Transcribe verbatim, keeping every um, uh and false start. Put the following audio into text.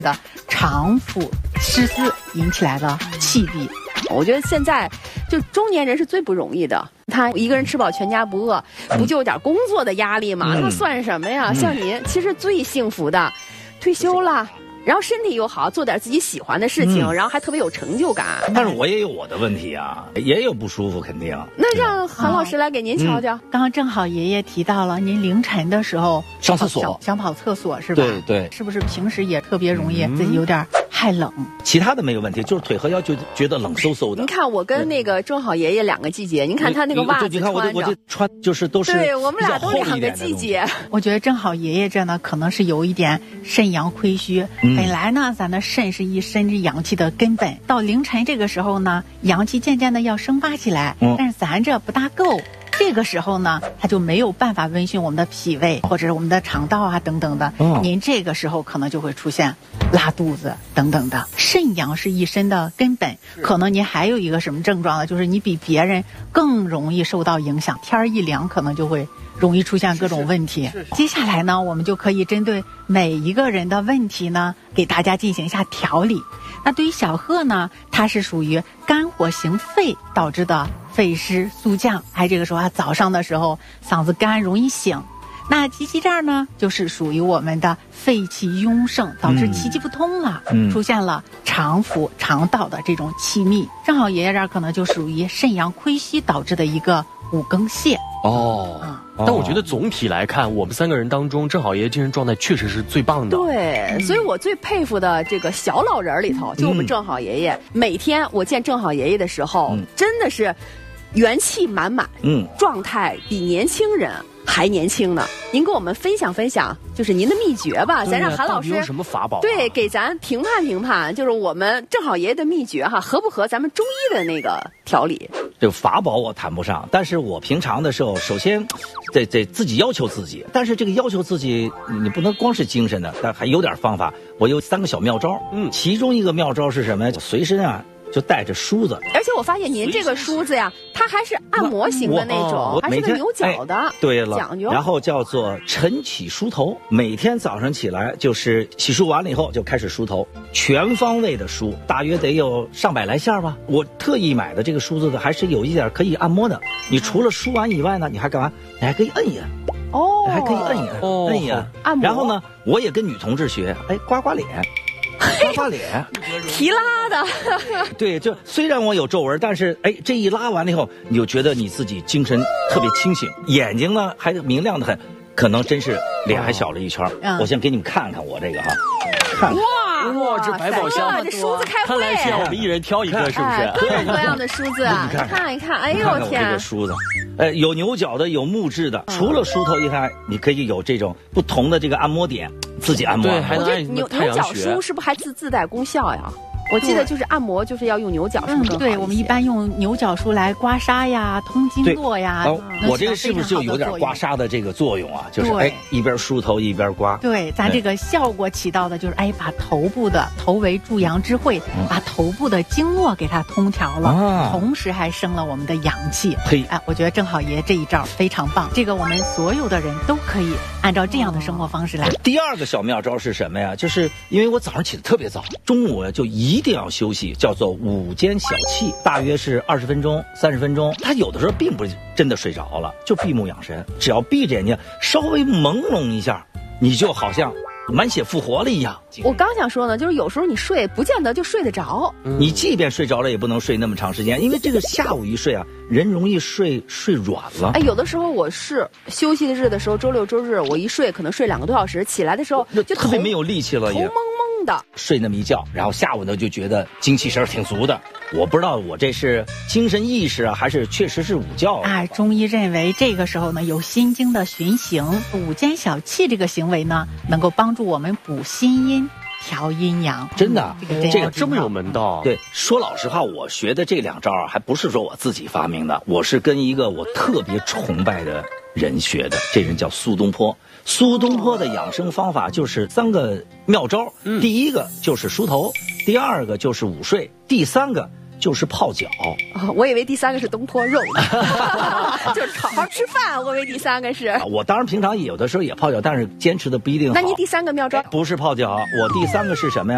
的肠腑失司引起来的气闭。 我觉得现在就中年人是最不容易的，他一个人吃饱全家不饿，不就有点工作的压力吗？ 嗯、 那算什么呀？嗯、像您其实最幸福的，退休了。然后身体又好，做点自己喜欢的事情，嗯、然后还特别有成就感。 但是我也有我的问题啊，也有不舒服，肯定。 那让韩老师来给您瞧瞧。 嗯、刚刚正好爷爷提到了，您凌晨的时候上厕所， 想, 想跑厕所是吧？ 对对。 是不是平时也特别容易自己有点害冷？ 嗯、其他的没有问题，就是腿和腰就觉得冷飕飕的。 您看我跟那个正好爷爷两个季节，您看他那个袜子穿着， 你看我我这穿就是都是， 对我们俩都两个季节。 我觉得正好爷爷这呢，可能是有一点肾阳亏虚。嗯、本来呢，咱的肾是一身之阳气的根本，到凌晨这个时候呢，阳气渐渐的要生发起来，嗯、但是咱这不大够。这个时候呢，它就没有办法温煦我们的脾胃或者是我们的肠道啊等等的。嗯、您这个时候可能就会出现拉肚子等等的。肾阳是一身的根本，可能您还有一个什么症状呢？就是你比别人更容易受到影响，天一凉可能就会容易出现各种问题。是是是是接下来呢，我们就可以针对每一个人的问题呢，给大家进行一下调理。那对于小贺呢，它是属于肝火行肺导致的肺湿肃降，还这个时候啊，早上的时候嗓子干容易醒。那吉吉这儿呢，就是属于我们的肺气壅盛，导致气机不通了，嗯、出现了肠腑、肠道的这种气密。正好爷爷这儿可能就属于肾阳亏虚导致的一个五更泻。 哦，嗯、但我觉得总体来看，我们三个人当中，正好爷爷精神状态确实是最棒的。 对，嗯、所以我最佩服的这个小老人里头，就我们正好爷爷。嗯、每天我见正好爷爷的时候，嗯、真的是元气满满，嗯，状态比年轻人还年轻呢。您跟我们分享分享，就是您的秘诀吧。咱让韩老师有什么法宝、啊？ 对，给咱评判评判，就是我们正好爷爷的秘诀哈，合不合咱们中医的那个调理？ 这个法宝我谈不上，但是我平常的时候，首先得得自己要求自己，但是这个要求自己，你不能光是精神的，但还有点方法。我有三个小妙招，嗯，其中一个妙招是什么呀？随身啊。就带着梳子， 而且我发现您这个梳子呀，它还是按摩型的那种，还是个牛角的， 哎、对了， 讲究。 然后叫做晨起梳头，每天早上起来就是洗漱完了以后就开始梳头，全方位的梳，大约得有上百来下吧。我特意买的这个梳子的还是有一点可以按摩的，你除了梳完以外呢，你还干嘛？你还可以摁一摁。哦，还可以摁一摁，哦、摁一摁。 按摩。 然后呢，我也跟女同志学，哎，刮刮脸。刮刮脸， 提拉的， 对，就虽然我有皱纹，但是哎，这一拉完了以后，你就觉得你自己精神特别清醒，眼睛呢还明亮的很，可能真是脸还小了一圈。嗯、我先给你们看看我这个哈，看哇哇，这百宝箱， 这梳子开会， 看来是要我们一人挑一个，是不是？ 哎、各种各样的梳子啊，看看一看，哎呦我天！这个梳子，呃，有牛角的，有木质的，除了梳头以外，你可以有这种不同的这个按摩点。自己按摩， 对，还能按牛牛角梳是不是还自自带功效呀？我记得就是按摩就是要用牛角梳， 嗯，对，我们一般用牛角梳来刮痧呀、通经络呀。 哦，我这个是不是就有点刮痧的这个作用啊？就是哎，一边梳头一边刮。 对，咱这个效果起到的就是哎，把头部的头为诸阳之会，嗯、把头部的经络给它通调了，啊、同时还生了我们的阳气。 嘿， 哎，我觉得正好爷这一招非常棒，这个我们所有的人都可以按照这样的生活方式来。 第二个小妙招是什么呀？就是因为我早上起得特别早，中午就一定要休息，叫做午间小憩，大约是二十分钟、三十分钟。他有的时候并不是真的睡着了，就闭目养神，只要闭着眼睛稍微朦胧一下，你就好像满血复活了一样。 我刚想说呢，就是有时候你睡不见得就睡得着， 嗯、你即便睡着了也不能睡那么长时间，因为这个下午一睡啊，人容易睡睡软了。 哎，有的时候我是休息的日的时候，周六周日我一睡可能睡两个多小时，起来的时候就特别没有力气了，也头蒙蒙的。 睡那么一觉，然后下午呢就觉得精气神挺足的。我不知道我这是精神意识啊，还是确实是午觉啊？ 哎，中医认为这个时候呢有心经的循行，午间小憩这个行为呢，能够帮助我们补心阴。调阴阳， 真的， 嗯、 这个这么有门道。 对，说老实话，我学的这两招啊，还不是说我自己发明的，我是跟一个我特别崇拜的人学的。这人叫苏东坡。苏东坡的养生方法就是三个妙招，嗯、第一个就是梳头，第二个就是午睡，第三个就是泡脚。 哦，我以为第三个是东坡肉呢，就是好好吃饭。我以为第三个是、 啊。我当然平常有的时候也泡脚，但是坚持的不一定好。 那你第三个妙招？ 不是泡脚，我第三个是什么呀？